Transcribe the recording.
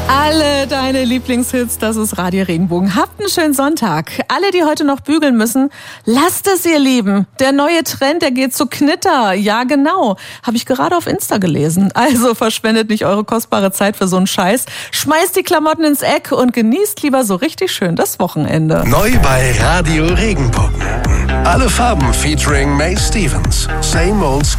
Alle deine Lieblingshits, das ist Radio Regenbogen. Habt einen schönen Sonntag. Alle, die heute noch bügeln müssen, lasst es, ihr Lieben. Der neue Trend, der geht zu Knitter. Ja, genau. Habe ich gerade auf Insta gelesen. Also verschwendet nicht eure kostbare Zeit für so einen Scheiß. Schmeißt die Klamotten ins Eck und genießt lieber so richtig schön das Wochenende. Neu bei Radio Regenbogen. Alle Farben featuring May Stevens. Same Old